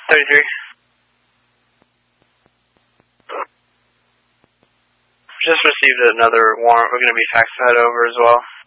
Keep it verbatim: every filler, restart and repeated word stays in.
thirty-three. Just received another warrant. We're going to be faxing that over as well.